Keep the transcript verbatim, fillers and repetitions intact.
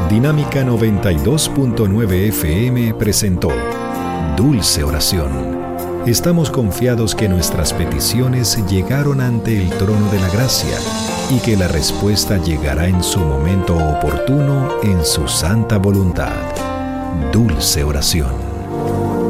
Dinámica noventa y dos punto nueve F M presentó Dulce Oración. Estamos confiados que nuestras peticiones llegaron ante el trono de la gracia y que la respuesta llegará en su momento oportuno en su santa voluntad. Dulce Oración.